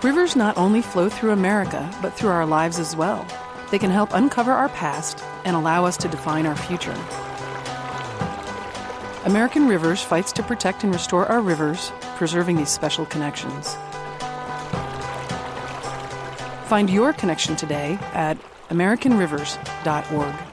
Rivers not only flow through America, but through our lives as well. They can help uncover our past and allow us to define our future. American Rivers fights to protect and restore our rivers, preserving these special connections. Find your connection today at AmericanRivers.org.